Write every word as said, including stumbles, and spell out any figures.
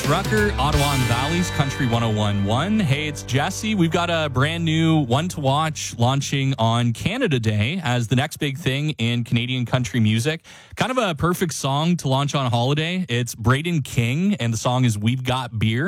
Rucker, Ottawa and Valley's Country one oh one point one. Hey, it's Jesse. We've got a brand new one to watch launching on Canada Day as the next big thing in Canadian country music. Kind of a perfect song to launch on a holiday. It's Braden King, and the song is We've Got Beer.